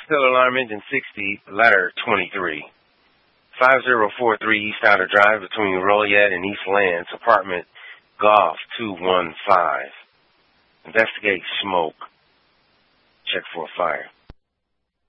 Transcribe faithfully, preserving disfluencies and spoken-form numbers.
Still alarm engine sixty, ladder twenty-three. five zero four three East Outer Drive between Rolliet and East Lands, apartment Golf two one five. Investigate smoke. Check for a fire.